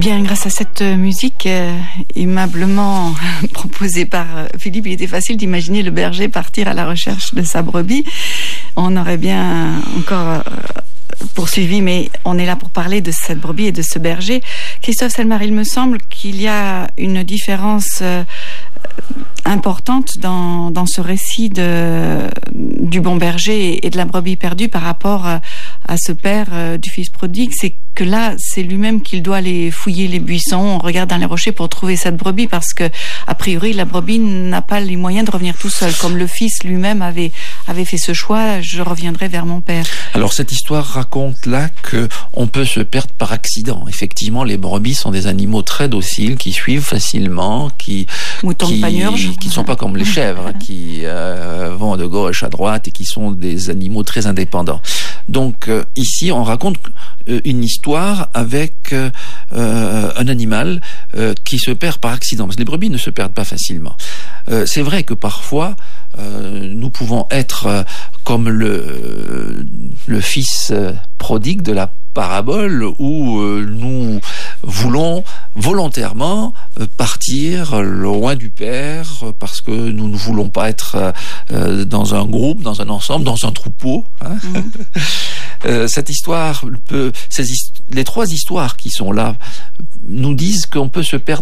Bien, grâce à cette musique aimablement proposée par Philippe, il était facile d'imaginer le berger partir à la recherche de sa brebis. On aurait bien encore poursuivi, mais on est là pour parler de cette brebis et de ce berger. Christophe Selmar, il me semble qu'il y a une différence importante dans ce récit du bon berger et de la brebis perdue par rapport à ce père du fils prodigue. C'est que là, c'est lui-même qu'il doit aller fouiller les buissons, on regarde dans les rochers pour trouver cette brebis, parce que, a priori, la brebis n'a pas les moyens de revenir tout seul. Comme le fils lui-même avait fait ce choix, je reviendrai vers mon père. Alors, cette histoire raconte là qu'on peut se perdre par accident. Effectivement, les brebis sont des animaux très dociles, qui suivent facilement, qui ne sont pas comme les chèvres, qui vont de gauche à droite et qui sont des animaux très indépendants. Donc, ici, on raconte une histoire avec un animal qui se perd par accident. Parce que les brebis ne se perdent pas facilement. C'est vrai que parfois, nous pouvons être comme le fils prodigue de la parabole, où nous voulons volontairement partir loin du père parce que nous ne voulons pas être dans un groupe, dans un ensemble, dans un troupeau. Hein. Cette histoire les trois histoires qui sont là nous disent qu'on peut se perdre